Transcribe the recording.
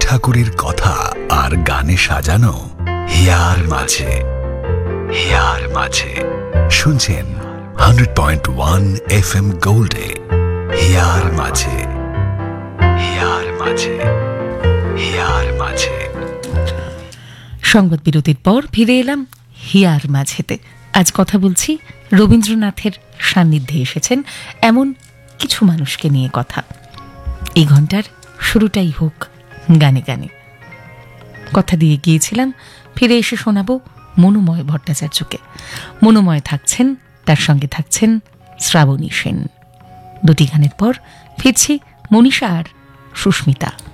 ঠাকুরের কথা আর গানে সাজানো হিয়ার মাঝে। হিয়ার মাঝে শুনছেন 100.1 FM গোল্ডে। হিয়ার মাঝে, হিয়ার মাঝে, হিয়ার মাঝে। সংবাদ বিরতির পর ফিরে এলাম হিয়ার মাঝেতে। আজ কথা বলছি রবীন্দ্রনাথের সান্নিধ্যে এসেছেন এমন কিছু মানুষকে নিয়ে কথা। এই ঘন্টার শুরুটাই হোক গানে গানে। কথা দিয়ে গিয়েছিলাম ফিরে এসে শোনাবো মনোময় ভট্টাচার্যকে। মনোময় থাকছেন, তার সঙ্গে থাকছেন শ্রাবণী সেন। দুটি গানের পর ফিরছি মনীষা আর সুস্মিতা।